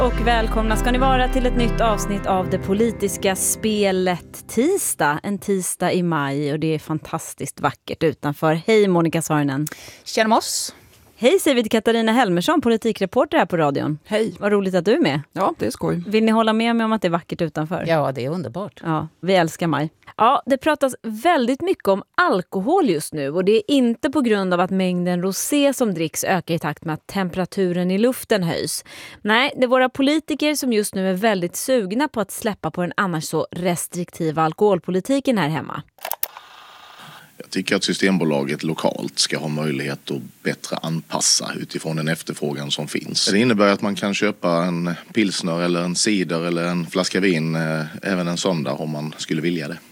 Och välkomna ska ni vara till ett nytt avsnitt av det politiska spelet tisdag. En tisdag i maj och det är fantastiskt vackert utanför. Hej Monica Saarinen. Tjena oss. Hej säger vi till Katarina Helmersson, politikreporter här på radion. Hej. Vad roligt att du är med. Ja, det är skoj. Vill ni hålla med mig om att det är vackert utanför? Ja, det är underbart. Ja, vi älskar maj. Ja, det pratas väldigt mycket om alkohol just nu och det är inte på grund av att mängden rosé som dricks ökar i takt med att temperaturen i luften höjs. Nej, det är våra politiker som just nu är väldigt sugna på att släppa på den annars så restriktiva alkoholpolitiken här hemma. Jag tycker att Systembolaget lokalt ska ha möjlighet att bättre anpassa utifrån den efterfrågan som finns. Det innebär att man kan köpa en pilsner eller en cider eller en flaska vin även en söndag om man skulle vilja det.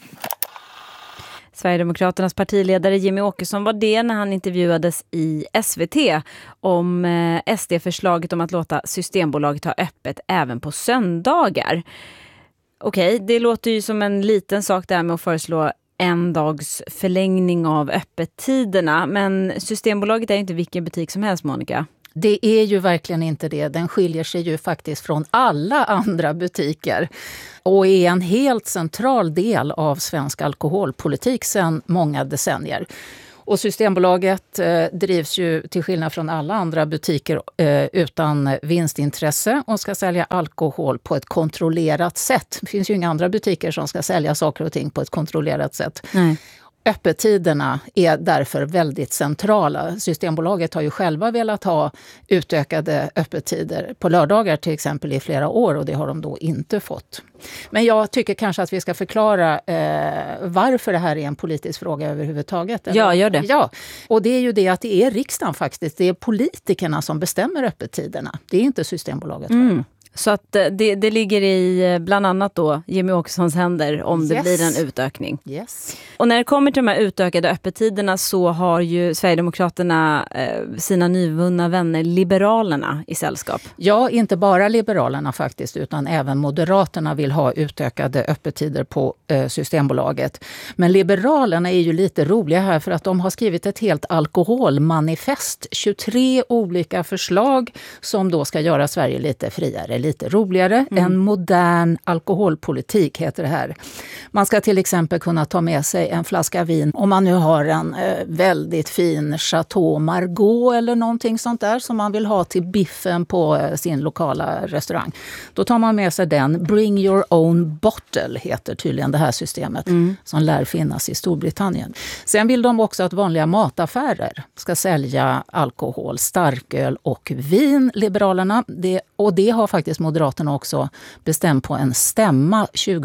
Sverigedemokraternas partiledare Jimmie Åkesson var det när han intervjuades i SVT om SD-förslaget om att låta Systembolaget ha öppet även på söndagar. Okej, det låter ju som en liten sak där med att föreslå en dags förlängning av öppettiderna. Men Systembolaget är inte vilken butik som helst, Monica. Det är ju verkligen inte det. Den skiljer sig ju faktiskt från alla andra butiker och är en helt central del av svensk alkoholpolitik sedan många decennier. Och Systembolaget drivs ju till skillnad från alla andra butiker utan vinstintresse och ska sälja alkohol på ett kontrollerat sätt. Det finns ju inga andra butiker som ska sälja saker och ting på ett kontrollerat sätt. Nej. Öppettiderna är därför väldigt centrala. Systembolaget har ju själva velat ha utökade öppettider på lördagar till exempel i flera år och det har de då inte fått. Men jag tycker kanske att vi ska förklara varför det här är en politisk fråga överhuvudtaget. Eller? Ja, gör det. Ja, och det är ju det att det är riksdagen faktiskt. Det är politikerna som bestämmer öppettiderna. Det är inte Systembolaget. Så att det ligger i bland annat då Jimmie Åkessons händer om det blir en utökning. Yes. Och när det kommer till de här utökade öppettiderna så har ju Sverigedemokraterna sina nyvunna vänner Liberalerna i sällskap. Ja, inte bara Liberalerna faktiskt utan även Moderaterna vill ha utökade öppettider på Systembolaget. Men Liberalerna är ju lite roliga här för att de har skrivit ett helt alkoholmanifest. 23 olika förslag som då ska göra Sverige lite friare, lite roligare. En modern alkoholpolitik heter det här. Man ska till exempel kunna ta med sig en flaska vin om man nu har en väldigt fin Chateau Margaux eller någonting sånt där som man vill ha till biffen på sin lokala restaurang. Då tar man med sig den. Bring your own bottle heter tydligen det här systemet som lär finnas i Storbritannien. Sen vill de också att vanliga mataffärer ska sälja alkohol, starköl och vin, Liberalerna. Det har faktiskt Moderaterna också bestämt på en stämma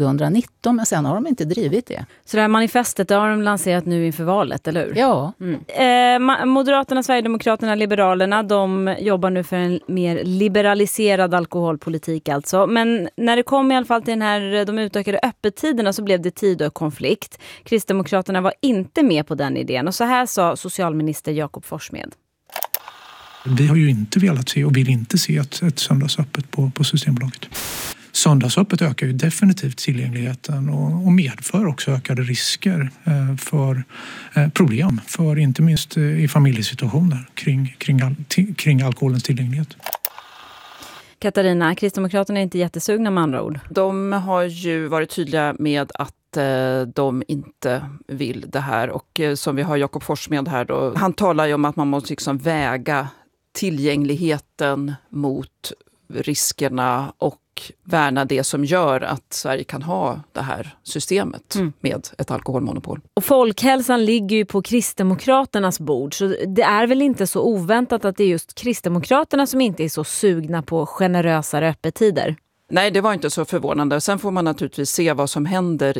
2019, men sen har de inte drivit det. Så det här manifestet har de lanserat nu inför valet, eller hur? Ja. Moderaterna, Sverigedemokraterna, Liberalerna, de jobbar nu för en mer liberaliserad alkoholpolitik alltså. Men när det kom i alla fall till de utökade öppettiderna så blev det tid och konflikt. Kristdemokraterna var inte med på den idén och så här sa socialminister Jakob Forssmed. Vi har ju inte velat se och vill inte se ett söndagsöppet på Systembolaget. Söndagsöppet ökar ju definitivt tillgängligheten och medför också ökade risker för problem, för inte minst i familjesituationer kring alkoholens tillgänglighet. Katarina, Kristdemokraterna är inte jättesugna med andra ord. De har ju varit tydliga med att de inte vill det här och som vi har Jakob Forssmed här då, han talar ju om att man måste liksom väga tillgängligheten mot riskerna och värna det som gör att Sverige kan ha det här systemet med ett alkoholmonopol. Och folkhälsan ligger ju på Kristdemokraternas bord så det är väl inte så oväntat att det är just Kristdemokraterna som inte är så sugna på generösare öppettider. Nej, det var inte så förvånande. Sen får man naturligtvis se vad som händer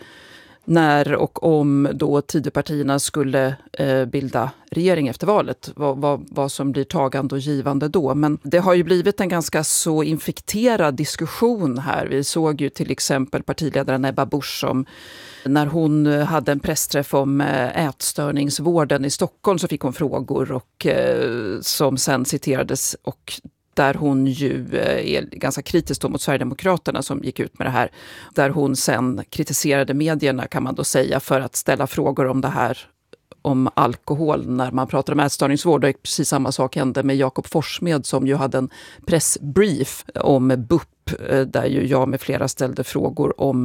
när och om då Tidöpartierna skulle bilda regering efter valet. Vad som blir tagande och givande då. Men det har ju blivit en ganska så infekterad diskussion här. Vi såg ju till exempel partiledaren Ebba Busch som när hon hade en pressträff om ätstörningsvården i Stockholm så fick hon frågor och som sen citerades och där hon ju är ganska kritisk mot Sverigedemokraterna som gick ut med det här. Där hon sen kritiserade medierna kan man då säga för att ställa frågor om det här om alkohol när man pratar om ätstörningsvård. Och precis samma sak hände med Jakob Forssmed som ju hade en pressbrief om BUP där ju jag med flera ställde frågor om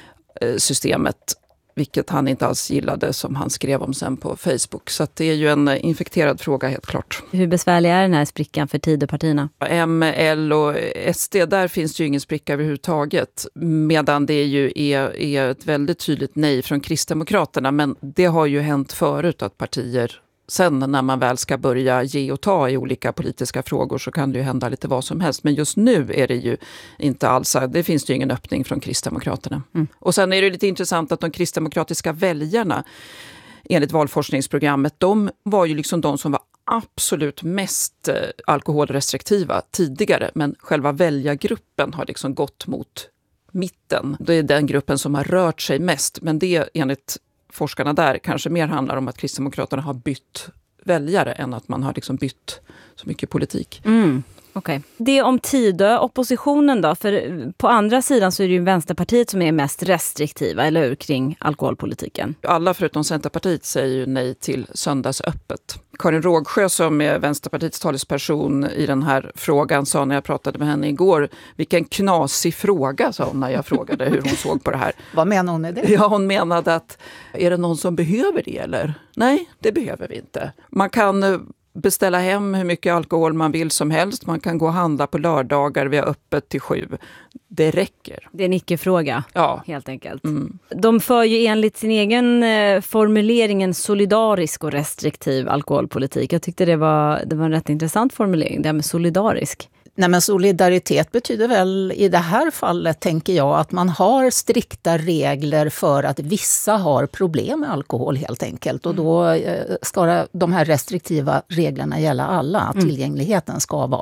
systemet, vilket han inte alls gillade, som han skrev om sen på Facebook. Så att det är ju en infekterad fråga helt klart. Hur besvärlig är den här sprickan för Tidöpartierna? M, L och SD, där finns det ju ingen spricka överhuvudtaget. Medan det ju är ett väldigt tydligt nej från Kristdemokraterna. Men det har ju hänt förut att partier, sen när man väl ska börja ge och ta i olika politiska frågor, så kan det ju hända lite vad som helst. Men just nu är det ju inte alls, det finns ju ingen öppning från Kristdemokraterna. Och sen är det lite intressant att de kristdemokratiska väljarna, enligt valforskningsprogrammet, de var ju liksom de som var absolut mest alkoholrestriktiva tidigare. Men själva väljargruppen har liksom gått mot mitten. Det är den gruppen som har rört sig mest. Men det enligt forskarna där kanske mer handlar om att Kristdemokraterna har bytt väljare än att man har liksom bytt så mycket politik. Okay. Det om Tidö-oppositionen då, för på andra sidan så är det ju Vänsterpartiet som är mest restriktiva, eller hur, kring alkoholpolitiken. Alla förutom Centerpartiet säger ju nej till söndagsöppet. Karin Rågsjö som är Vänsterpartiets talesperson i den här frågan sa när jag pratade med henne igår, vilken knasig fråga, sa hon när jag frågade hur hon såg på det här. Vad menar hon med det? Ja, hon menade att är det någon som behöver det eller? Nej, det behöver vi inte. Man kan beställa hem hur mycket alkohol man vill som helst. Man kan gå och handla på lördagar, vi har öppet till 7. Det räcker. Det är en icke-fråga, ja, helt enkelt. De för ju enligt sin egen formulering en solidarisk och restriktiv alkoholpolitik. Jag tyckte det var en rätt intressant formulering, det här med solidarisk. Nej, men solidaritet betyder väl i det här fallet, tänker jag, att man har strikta regler för att vissa har problem med alkohol helt enkelt. Och då ska de här restriktiva reglerna gälla alla. Tillgängligheten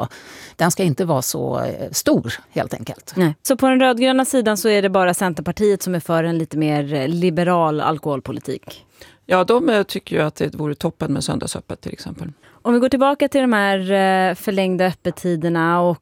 den ska inte vara så stor helt enkelt. Nej. Så på den rödgröna sidan så är det bara Centerpartiet som är för en lite mer liberal alkoholpolitik? Ja, de tycker ju att det vore toppen med söndagsöppet till exempel. Om vi går tillbaka till de här förlängda öppettiderna och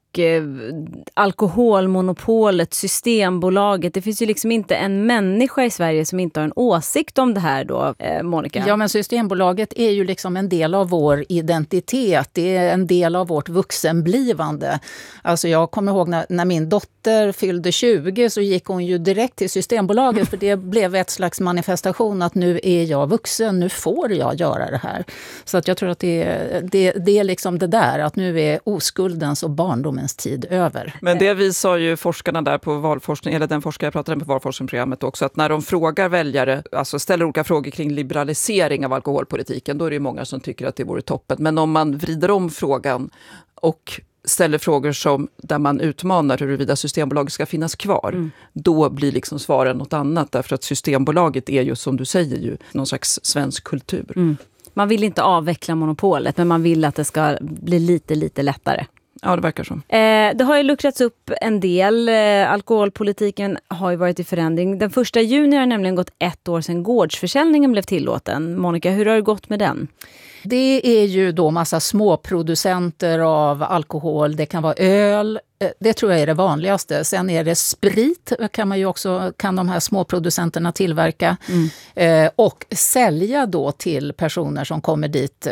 alkoholmonopolet, Systembolaget. Det finns ju liksom inte en människa i Sverige som inte har en åsikt om det här då, Monica. Ja, men Systembolaget är ju liksom en del av vår identitet. Det är en del av vårt vuxenblivande. Alltså jag kommer ihåg när min dotter fyllde 20 så gick hon ju direkt till Systembolaget för det blev ett slags manifestation att nu är jag vuxen, nu får jag göra det här. Så att jag tror att det är liksom det där, att nu är oskuldens och barndomens tid över. Men det visar ju forskarna där på valforskning, eller den forskare jag pratade med på valforskningsprogrammet också, att när de frågar väljare, alltså ställer olika frågor kring liberalisering av alkoholpolitiken, då är det ju många som tycker att det vore toppen. Men om man vrider om frågan och ställer frågor som där man utmanar huruvida Systembolaget ska finnas kvar, då blir liksom svaren något annat, därför att Systembolaget är ju, som du säger, ju någon slags svensk kultur. Man vill inte avveckla monopolet, men man vill att det ska bli lite lättare. Ja, det verkar så. Det har ju luckrats upp en del. Alkoholpolitiken har ju varit i förändring. Den 1 juni har nämligen gått 1 år sedan gårdsförsäljningen blev tillåten. Monica, hur har det gått med den? Det är ju då massa småproducenter av alkohol. Det kan vara öl. Det tror jag är det vanligaste. Sen är det sprit, kan de här småproducenterna tillverka. Och sälja då till personer som kommer dit.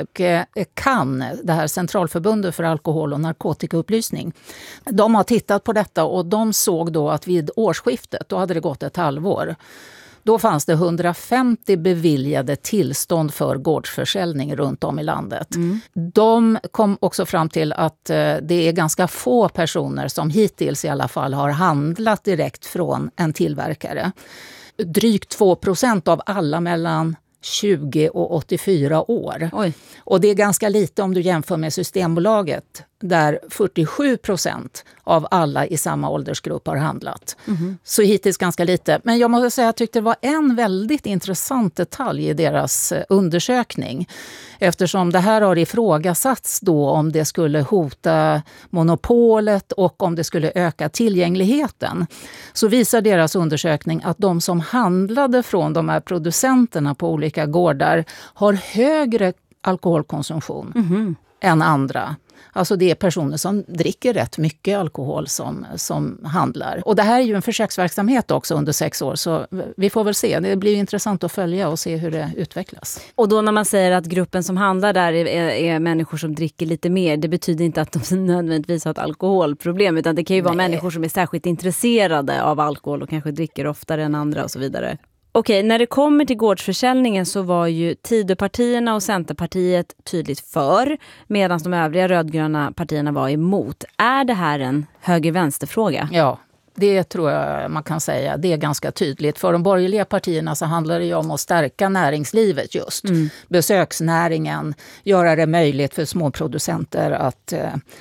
Det här Centralförbundet för alkohol- och narkotikaupplysning. De har tittat på detta och de såg då att vid årsskiftet, då hade det gått ett halvår. Då fanns det 150 beviljade tillstånd för gårdsförsäljning runt om i landet. De kom också fram till att det är ganska få personer som hittills i alla fall har handlat direkt från en tillverkare. Drygt 2% av alla mellan 20 och 84 år. Oj. Och det är ganska lite om du jämför med Systembolaget, där 47% av alla i samma åldersgrupp har handlat. Så hittills ganska lite. Men jag måste säga att jag tyckte det var en väldigt intressant detalj i deras undersökning. Eftersom det här har ifrågasatts då om det skulle hota monopolet och om det skulle öka tillgängligheten. Så visar deras undersökning att de som handlade från de här producenterna på olika gårdar har högre alkoholkonsumtion än andra. Alltså det är personer som dricker rätt mycket alkohol som handlar. Och det här är ju en försöksverksamhet också under 6 år, så vi får väl se. Det blir intressant att följa och se hur det utvecklas. Och då när man säger att gruppen som handlar där är människor som dricker lite mer, det betyder inte att de nödvändigtvis har ett alkoholproblem, utan det kan ju vara människor som är särskilt intresserade av alkohol och kanske dricker oftare än andra och så vidare. Okej, när det kommer till gårdsförsäljningen så var ju Tidöpartierna och Centerpartiet tydligt för, medan de övriga rödgröna partierna var emot. Är det här en höger-vänster-fråga? Ja, det tror jag man kan säga. Det är ganska tydligt. För de borgerliga partierna så handlar det ju om att stärka näringslivet just. Besöksnäringen, göra det möjligt för småproducenter att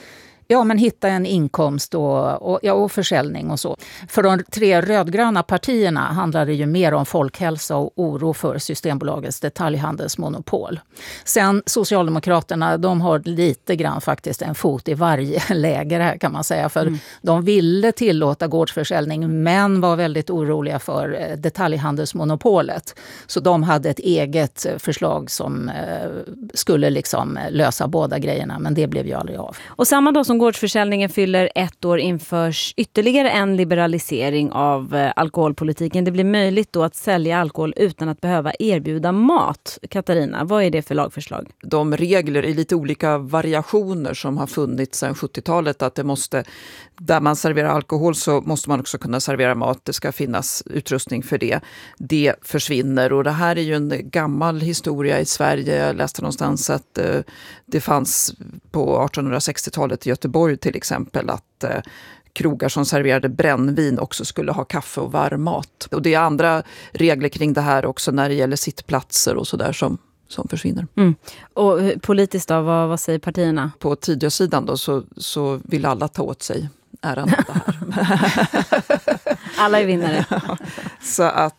hitta en inkomst och försäljning och så. För de 3 rödgröna partierna handlar det ju mer om folkhälsa och oro för Systembolagets detaljhandelsmonopol. Sen Socialdemokraterna, de har lite grann faktiskt en fot i varje läger här kan man säga. För de ville tillåta gårdsförsäljning men var väldigt oroliga för detaljhandelsmonopolet. Så de hade ett eget förslag som skulle liksom lösa båda grejerna, men det blev ju aldrig av. Och samma dag som gårdsförsäljningen fyller 1 år införs ytterligare en liberalisering av alkoholpolitiken. Det blir möjligt då att sälja alkohol utan att behöva erbjuda mat. Katarina, vad är det för lagförslag? De regler i lite olika variationer som har funnits sedan 70-talet, att det måste, där man serverar alkohol så måste man också kunna servera mat. Det ska finnas utrustning för det. Det försvinner, och det här är ju en gammal historia i Sverige. Jag läste någonstans att det fanns på 1860-talet i Göteborg till exempel att krogar som serverade brännvin också skulle ha kaffe och varm mat. Och det är andra regler kring det här också när det gäller sittplatser och sådär som försvinner. Och politiskt då, vad säger partierna? På Tidösidan då så vill alla ta åt sig äran av det här. Alla är vinnare. Så att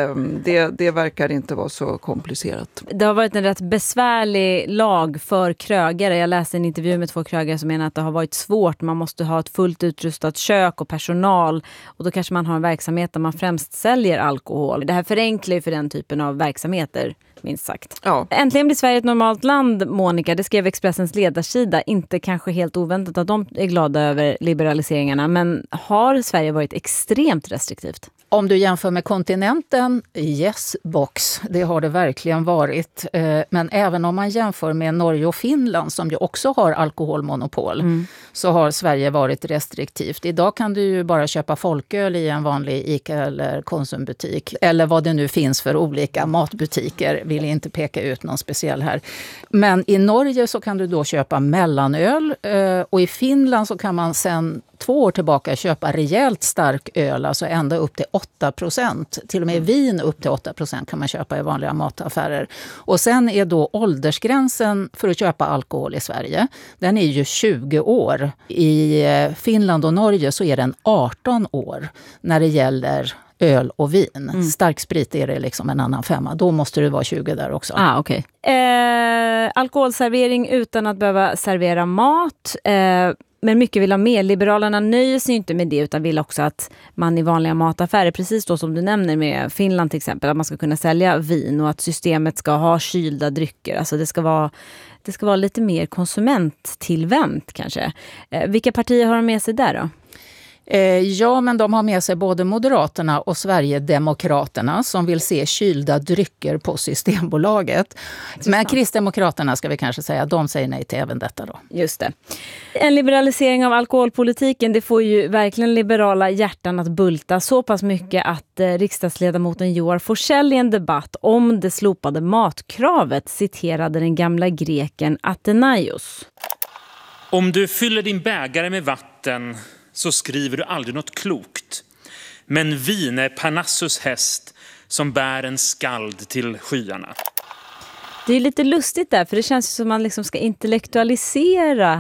det verkar inte vara så komplicerat. Det har varit en rätt besvärlig lag för krögare. Jag läste en intervju med 2 krögare som menar att det har varit svårt. Man måste ha ett fullt utrustat kök och personal. Och då kanske man har en verksamhet där man främst säljer alkohol. Det här förenklar ju för den typen av verksamheter, minst sagt. Ja. Äntligen blir Sverige ett normalt land, Monica. Det skrev Expressens ledarsida. Inte kanske helt oväntat att de är glada över liberaliseringarna. Men har Sverige varit extremt restriktivt? Om du jämför med kontinenten, yes box, det har det verkligen varit. Men även om man jämför med Norge och Finland som ju också har alkoholmonopol så har Sverige varit restriktivt. Idag kan du ju bara köpa folköl i en vanlig ICA eller Konsumbutik. Eller vad det nu finns för olika matbutiker, vill inte peka ut någon speciell här. Men i Norge så kan du då köpa mellanöl och i Finland så kan man sen 2 år tillbaka köpa rejält stark öl, alltså ända upp till 8%. Till och med vin upp till 8% kan man köpa i vanliga mataffärer. Och sen är då åldersgränsen för att köpa alkohol i Sverige, den är ju 20 år. I Finland och Norge så är den 18 år när det gäller öl och vin. Stark sprit är det liksom en annan femma. Då måste det vara 20 där också. Okay. Alkoholservering utan att behöva servera mat. Men mycket vill ha mer. Liberalerna nöjer sig inte med det utan vill också att man i vanliga mataffärer, precis då som du nämner med Finland till exempel, att man ska kunna sälja vin och att systemet ska ha kylda drycker. Alltså det ska vara lite mer konsumenttillvänt kanske. Vilka partier har de med sig där då? Ja, men de har med sig både Moderaterna och Sverigedemokraterna som vill se kylda drycker på Systembolaget. Men Kristdemokraterna ska vi kanske säga, de säger nej till även detta då. Just det. En liberalisering av alkoholpolitiken, det får ju verkligen liberala hjärtan att bulta så pass mycket att riksdagsledamoten Joar Forssell i en debatt om det slopade matkravet citerade den gamla greken Athenaios. Om du fyller din bägare med vatten så skriver du aldrig något klokt. Men vin är Parnassus häst som bär en skald till skyarna. Det är lite lustigt där, för det känns som att man liksom ska intellektualisera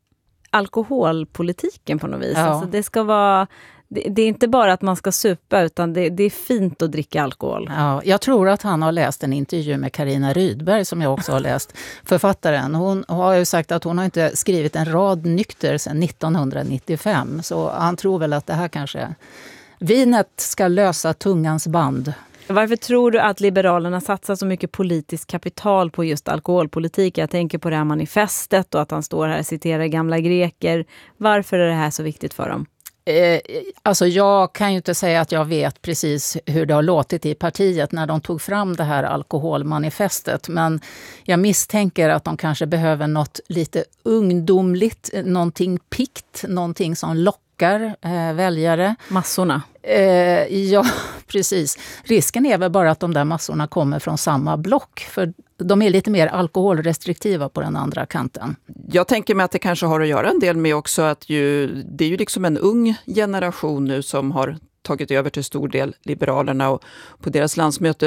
alkoholpolitiken på något vis. Ja. Alltså det ska vara... Det är inte bara att man ska supa utan det är fint att dricka alkohol. Ja, jag tror att han har läst en intervju med Carina Rydberg som jag också har läst, författaren. Hon har ju sagt att hon har inte skrivit en rad nykter sedan 1995. Så han tror väl att det här kanske... Vinet ska lösa tungans band. Varför tror du att Liberalerna satsar så mycket politiskt kapital på just alkoholpolitik? Jag tänker på det här manifestet och att han står här och citerar gamla greker. Varför är det här så viktigt för dem? Alltså jag kan ju inte säga att jag vet precis hur det har låtit i partiet när de tog fram det här alkoholmanifestet. Men jag misstänker att de kanske behöver något lite ungdomligt, någonting pikt, någonting som lockar väljare. Massorna. Ja, precis. Risken är väl bara att de där massorna kommer från samma block. För de är lite mer alkoholrestriktiva på den andra kanten. Jag tänker mig att det kanske har att göra en del med också att det är ju liksom en ung generation nu som har tagit över till stor del Liberalerna, och på deras landsmöte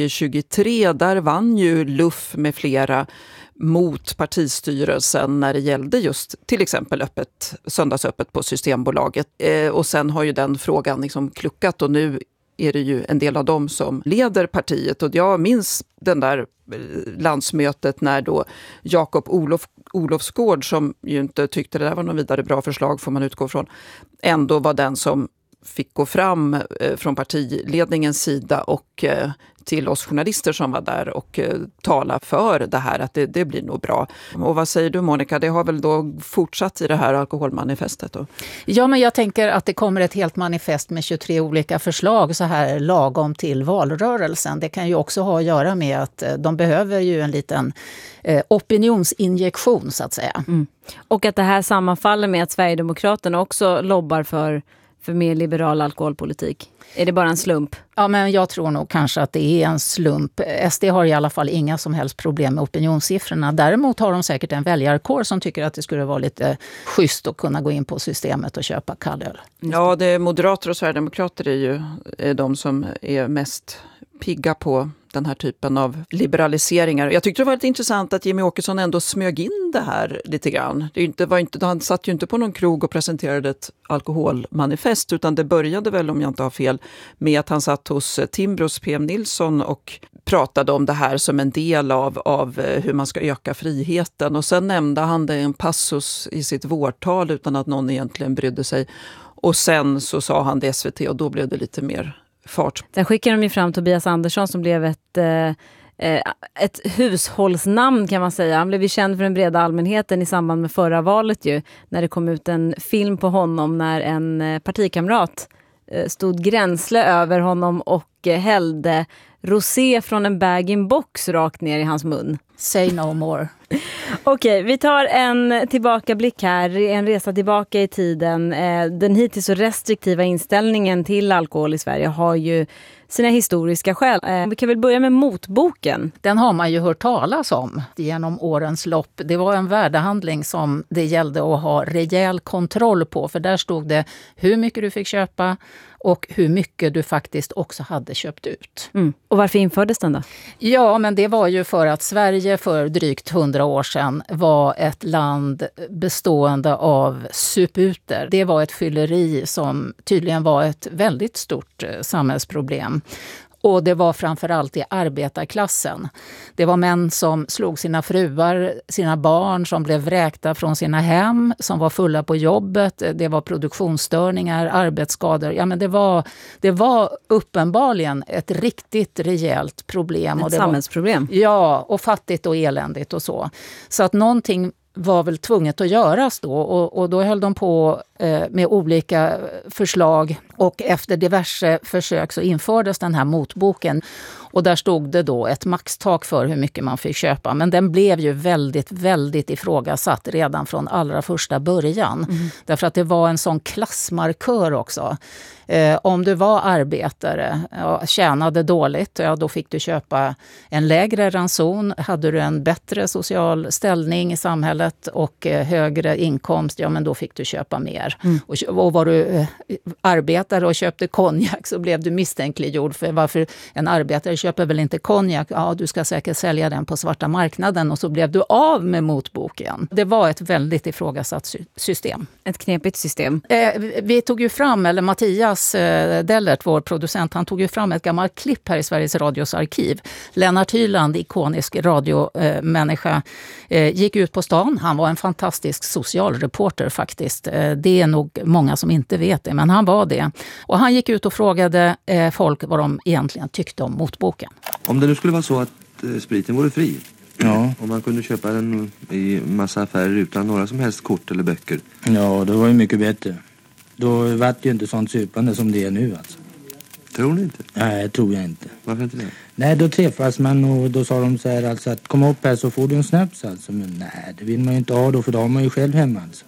2023 där vann ju Luff med flera mot partistyrelsen när det gällde just till exempel söndagsöppet på Systembolaget. Och sen har ju den frågan liksom kluckat, och nu är det ju en del av dem som leder partiet. Och jag minns den där landsmötet när då Jakob Olofsgård, som ju inte tyckte det där var någon vidare bra förslag får man utgå från, ändå var den som fick gå fram från partiledningens sida och till oss journalister som var där och tala för det här, att det blir nog bra. Och vad säger du, Monica? Det har väl då fortsatt i det här alkoholmanifestet då? Ja, men jag tänker att det kommer ett helt manifest med 23 olika förslag så här lagom till valrörelsen. Det kan ju också ha att göra med att de behöver ju en liten opinionsinjektion så att säga. Mm. Och att det här sammanfaller med att Sverigedemokraterna också lobbar för mer liberal alkoholpolitik. Är det bara en slump? Ja, men jag tror nog kanske att det är en slump. SD har i alla fall inga som helst problem med opinionssiffrorna. Däremot har de säkert en väljarkår som tycker att det skulle vara lite schysst att kunna gå in på systemet och köpa kallöl. Ja, det är moderater och sverigedemokrater är de som är mest pigga på den här typen av liberaliseringar. Jag tyckte det var lite intressant att Jimmie Åkesson ändå smög in det här lite grann. Han satt ju inte på någon krog och presenterade ett alkoholmanifest, utan det började väl, om jag inte har fel, med att han satt hos Timbros PM Nilsson och pratade om det här som en del av hur man ska öka friheten. Och sen nämnde han det en passus i sitt vårtal utan att någon egentligen brydde sig. Och sen så sa han det SVT och då blev det lite mer fart. Där skickade de ju fram Tobias Andersson som blev ett hushållsnamn kan man säga. Han blev ju känd för den breda allmänheten i samband med förra valet ju. När det kom ut en film på honom när en partikamrat stod gränsle över honom och hällde rosé från en bag-in-box rakt ner i hans mun. Say no more. Okej, vi tar en tillbakablick här, en resa tillbaka i tiden. Den hittills så restriktiva inställningen till alkohol i Sverige har ju sina historiska skäl. Vi kan väl börja med motboken. Den har man ju hört talas om genom årens lopp. Det var en värdehandling som det gällde att ha rejäl kontroll på. För där stod det hur mycket du fick köpa och hur mycket du faktiskt också hade köpt ut. Mm. Och varför infördes den då? Ja, men det var ju för att Sverige för drygt 100 år sedan var ett land bestående av suputer. Det var ett fylleri som tydligen var ett väldigt stort samhällsproblem. Och det var framförallt i arbetarklassen. Det var män som slog sina fruar, sina barn, som blev vräkta från sina hem, som var fulla på jobbet. Det var produktionsstörningar, arbetsskador. Ja, men det var uppenbarligen ett riktigt rejält problem. Ett samhällsproblem. Ja, och fattigt och eländigt och så. Så att någonting var väl tvunget att göras då, och då höll de på med olika förslag, och efter diverse försök så infördes den här motboken, och där stod det då ett maxtak för hur mycket man fick köpa, men den blev ju väldigt, väldigt ifrågasatt redan från allra första början, därför att det var en sån klassmarkör också. Om du var arbetare, tjänade dåligt, då fick du köpa en lägre ranson. Hade du en bättre social ställning i samhället och högre inkomst, men då fick du köpa mer. Och var du arbetare och köpte konjak så blev du misstänkliggjord, för varför en arbetare köper väl inte konjak? Ja, du ska säkert sälja den på svarta marknaden, och så blev du av med motboken. Det var ett väldigt ifrågasatt system. Ett knepigt system. Vi tog ju fram, eller Mattias Dellert, vår producent, han tog ju fram ett gammalt klipp här i Sveriges Radios arkiv. Lennart Hyland, ikonisk radiomänniska, gick ut på stan. Han var en fantastisk socialreporter faktiskt. Det är nog många som inte vet det, men han var det. Och han gick ut och frågade folk vad de egentligen tyckte om motboken. Om det nu skulle vara så att spriten vore fri, Ja. om man kunde köpa den i massa affärer utan några som helst kort eller böcker. Ja, det var ju mycket bättre. Då var det ju inte sånt supande som det är nu alltså. Tror ni inte? Nej, tror jag inte. Varför inte det? Nej, då träffas man och då sa de så här alltså att kom upp här så får du en snaps alltså. Men nej, det vill man ju inte ha då, för då har man ju själv hemma alltså.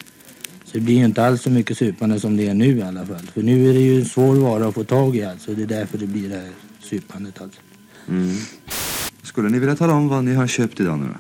Så det blir ju inte alls så mycket supande som det är nu i alla fall. För nu är det ju en svår vara att få tag i alltså. Det är därför det blir det här supandet alltså. Mm. Skulle ni vilja tala om vad ni har köpt idag nu då?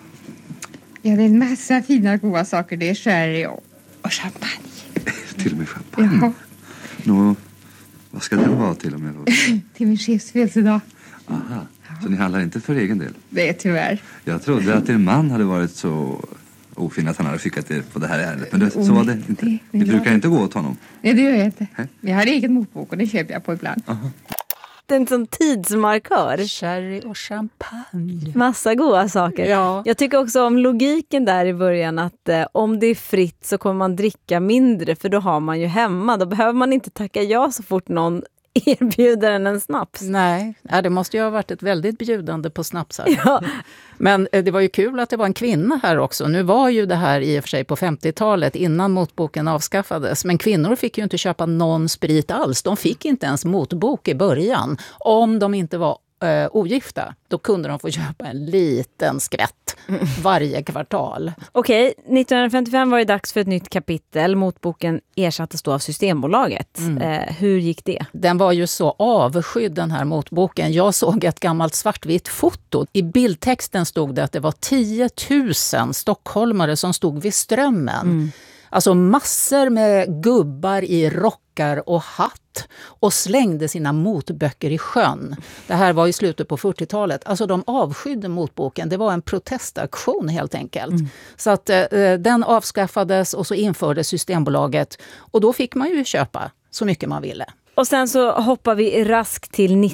Ja, det är en massa fina goda saker. Det är sherry och champagne. Till och med champagne? Ja. Nå, vad ska den vara till och med? Till min chefs födelsedag. Aha, så ni handlar inte för egen del? Det är tyvärr. Jag trodde att din man hade varit så ofin att han hade skickat er på det här ärendet. Men så var det inte. Ni brukar inte gå åt honom? Nej, det gör jag inte. Jag har egen motbok och det köper jag på ibland. Aha. Det är en sån tidsmarkör. Sherry och champagne. Massa goda saker. Ja. Jag tycker också om logiken där i början att om det är fritt så kommer man dricka mindre för då har man ju hemma. Då behöver man inte tacka ja så fort någon erbjuder en snaps. Nej, det måste ju ha varit ett väldigt bjudande på snapsar. Ja. Men det var ju kul att det var en kvinna här också. Nu var ju det här i och för sig på 50-talet innan motboken avskaffades. Men kvinnor fick ju inte köpa någon sprit alls. De fick inte ens motbok i början. Om de inte var ogifta, då kunde de få köpa en liten skvätt varje kvartal. Okej, 1955 var det dags för ett nytt kapitel. Motboken ersattes då av Systembolaget. Hur gick det? Den var ju så avskydd den här motboken. Jag såg ett gammalt svartvitt foto. I bildtexten stod det att det var 10 000 stockholmare som stod vid Strömmen. Alltså massor med gubbar i rockar och hatt och slängde sina motböcker i sjön. Det här var i slutet på 40-talet. Alltså de avskydde motboken. Det var en protestaktion helt enkelt. Så att den avskaffades och så infördes Systembolaget. Och då fick man ju köpa så mycket man ville. Och sen så hoppar vi raskt till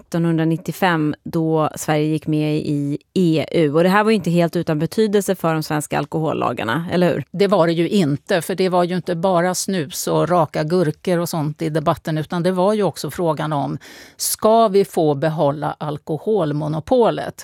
1995 då Sverige gick med i EU. Och det här var ju inte helt utan betydelse för de svenska alkohollagarna, eller hur? Det var det ju inte, för det var ju inte bara snus och raka gurkor och sånt i debatten, utan det var ju också frågan om, ska vi få behålla alkoholmonopolet?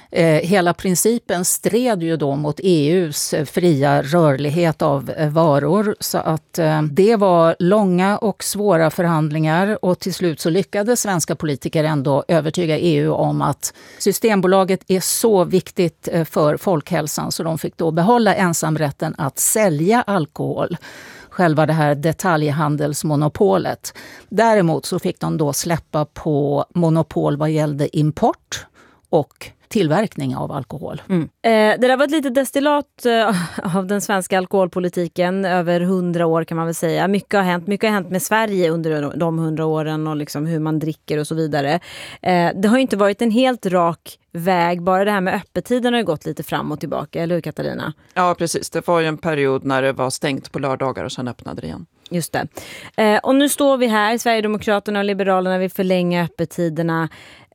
Hela principen stred ju då mot EUs fria rörlighet av varor, så att det var långa och svåra förhandlingar och till slut så lyckades svenska politiker ändå övertyga EU om att Systembolaget är så viktigt för folkhälsan så de fick då behålla ensamrätten att sälja alkohol. Själva det här detaljhandelsmonopolet. Däremot så fick de då släppa på monopol vad gällde import och tillverkning av alkohol. Det där var ett litet destillat av den svenska alkoholpolitiken över 100 år kan man väl säga. Mycket har hänt med Sverige under de 100 åren och liksom hur man dricker och så vidare. Det har ju inte varit en helt rak väg. Bara det här med öppettiden har ju gått lite fram och tillbaka, eller hur Katarina? Ja, precis. Det var ju en period när det var stängt på lördagar och sen öppnade det igen. Just det. Och nu står vi här, Sverigedemokraterna och Liberalerna vill förlänga öppettiderna.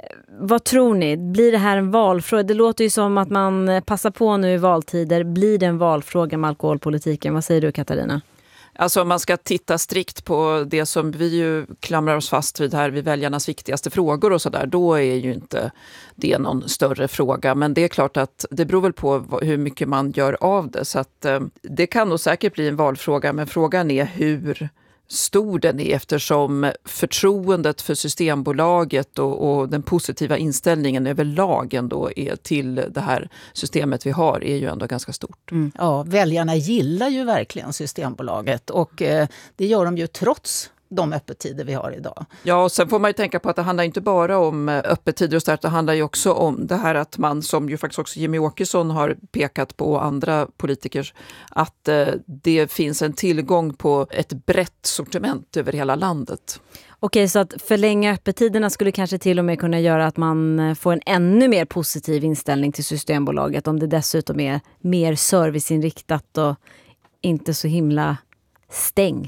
Vad tror ni? Blir det här en valfråga? Det låter ju som att man passar på nu i valtider. Blir det en valfråga med alkoholpolitiken? Vad säger du, Katarina? Alltså om man ska titta strikt på det som vi ju klamrar oss fast vid här, vid väljarnas viktigaste frågor och sådär, då är ju inte det någon större fråga. Men det är klart att det beror väl på hur mycket man gör av det. Så att det kan nog säkert bli en valfråga, men frågan är hur stor den är, eftersom förtroendet för Systembolaget och den positiva inställningen överlag ändå är till det här systemet vi har är ju ändå ganska stort. Ja, väljarna gillar ju verkligen Systembolaget och det gör de ju trots de öppettider vi har idag. Ja, och sen får man ju tänka på att det handlar inte bara om öppettider och sådär, det handlar ju också om det här att man, som ju faktiskt också Jimmy Åkesson har pekat på, andra politiker, att det finns en tillgång på ett brett sortiment över hela landet. Okej, så att förlänga öppettiderna skulle kanske till och med kunna göra att man får en ännu mer positiv inställning till Systembolaget om det dessutom är mer serviceinriktat och inte så himla stängt.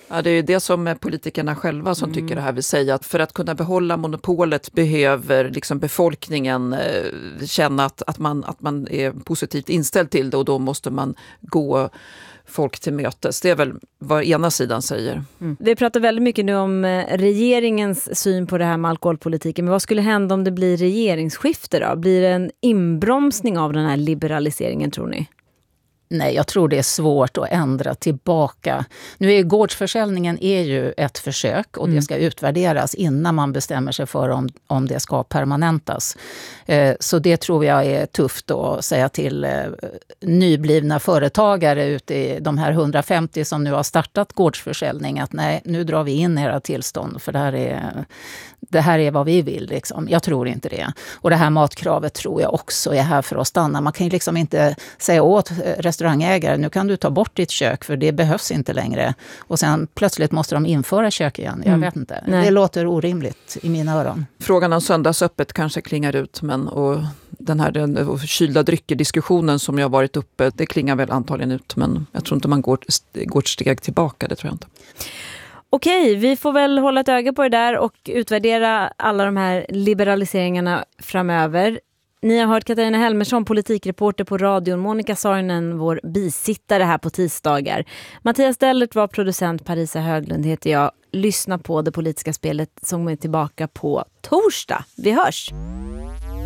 Ja, det är ju det som är politikerna själva som tycker det här vill säga. Att för att kunna behålla monopolet behöver liksom befolkningen känna att man är positivt inställd till det, och då måste man gå folk till mötes. Det är väl vad ena sidan säger. Vi pratar väldigt mycket nu om regeringens syn på det här med alkoholpolitiken. Men vad skulle hända om det blir regeringsskifte då? Blir det en inbromsning av den här liberaliseringen, tror ni? Nej, jag tror det är svårt att ändra tillbaka. Nu är gårdsförsäljningen är ju ett försök och det ska utvärderas innan man bestämmer sig för om det ska permanentas. Så det tror jag är tufft att säga till nyblivna företagare ute i de här 150 som nu har startat gårdsförsäljning att nej, nu drar vi in era tillstånd för det här är vad vi vill. Liksom. Jag tror inte det. Och det här matkravet tror jag också är här för att stanna. Man kan ju liksom inte säga åt restaurangägare, nu kan du ta bort ditt kök för det behövs inte längre. Och sen plötsligt måste de införa kök igen. Jag vet inte. Nej. Det låter orimligt i mina öron. Frågan om söndagsöppet kanske klingar ut, och den här kylda drycker-diskussionen som jag varit uppe, det klingar väl antagligen ut, men jag tror inte man går ett steg tillbaka, det tror jag inte. Okej, vi får väl hålla ett öga på det där och utvärdera alla de här liberaliseringarna framöver. Ni har hört Katarina Helmersson, politikreporter på radion, Monica Saarinen, vår bisittare här på tisdagar. Mattias Dellert var producent, Parisa Höglund heter jag. Lyssna på Det politiska spelet som är tillbaka på torsdag. Vi hörs!